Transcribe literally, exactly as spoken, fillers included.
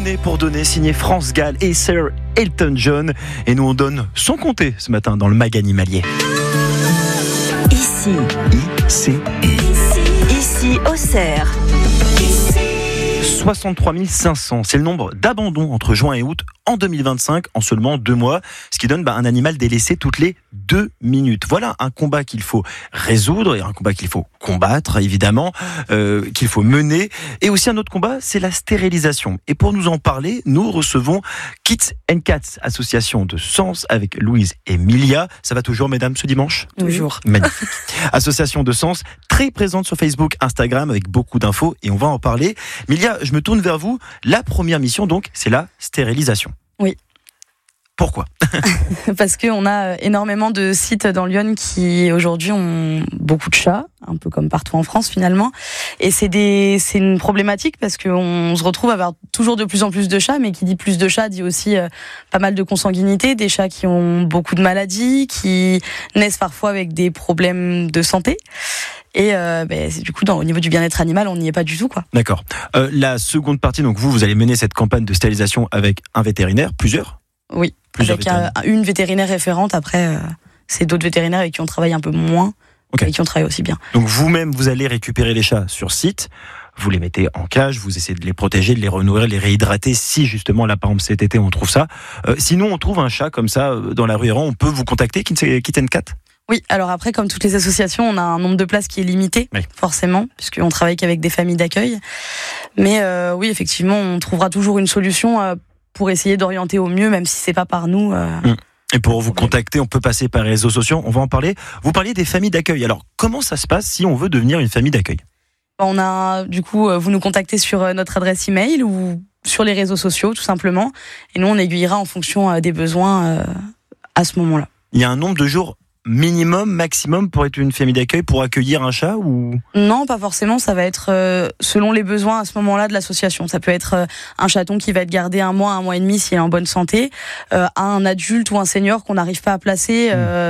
Donner pour donner, signé France Gall et Sir Elton John. Et nous on donne sans compter ce matin dans le mag animalier. Ici, Ici, ici, ici, Auxerre. soixante-trois mille cinq cents, c'est le nombre d'abandons entre juin et août en deux mille vingt-cinq, en seulement deux mois, ce qui donne bah, un animal délaissé toutes les deux minutes. Voilà un combat qu'il faut résoudre et un combat qu'il faut combattre, évidemment, euh, qu'il faut mener. Et aussi un autre combat, c'est la stérilisation. Et pour nous en parler, nous recevons Kids and Cats, association de Sens, avec Louise et Milia. Ça va toujours, mesdames, ce dimanche ? Toujours. Magnifique. Association de Sens, très présente sur Facebook, Instagram, avec beaucoup d'infos, et on va en parler. Milia, je me tourne vers vous. La première mission, donc, c'est la stérilisation. Oui. Pourquoi ? Parce qu'on a énormément de sites dans Lyon qui aujourd'hui ont beaucoup de chats, un peu comme partout en France finalement. Et c'est des, c'est une problématique parce qu'on se retrouve à avoir toujours de plus en plus de chats, mais qui dit plus de chats dit aussi euh, pas mal de consanguinité, des chats qui ont beaucoup de maladies, qui naissent parfois avec des problèmes de santé. Et euh, ben, du coup, dans, au niveau du bien-être animal, on n'y est pas du tout, quoi. D'accord. Euh, la seconde partie, donc vous, vous allez mener cette campagne de stérilisation avec un vétérinaire, plusieurs ? Oui, Plusieurs avec un, une vétérinaire référente. Après, euh, c'est d'autres vétérinaires avec qui on travaille un peu moins, okay. et qui on travaille aussi bien. Donc vous-même, vous allez récupérer les chats sur site, vous les mettez en cage, vous essayez de les protéger, de les renourrir, de les réhydrater, si justement, là par exemple cet été on trouve ça. Euh, sinon, on trouve un chat comme ça euh, dans la rue errant, on peut vous contacter, Kids and Cats ? Oui, alors après, comme toutes les associations, on a un nombre de places qui est limité, oui. forcément, puisqu'on travaille qu'avec des familles d'accueil. Mais euh, oui, effectivement, on trouvera toujours une solution euh, pour essayer d'orienter au mieux, même si c'est pas par nous. Euh, mmh. Et pour vous contacter, on peut passer par les réseaux sociaux, on va en parler. Vous parliez des familles d'accueil. Alors, comment ça se passe si on veut devenir une famille d'accueil ? On a, du coup, vous nous contactez sur notre adresse email ou sur les réseaux sociaux, tout simplement. Et nous, on aiguillera en fonction des besoins euh, à ce moment-là. Il y a un nombre de jours minimum, maximum pour être une famille d'accueil, pour accueillir un chat ou... Non, pas forcément, ça va être euh, selon les besoins à ce moment-là de l'association. Ça peut être euh, un chaton qui va être gardé un mois, un mois et demi s'il est en bonne santé, euh, un adulte ou un senior qu'on n'arrive pas à placer... Euh,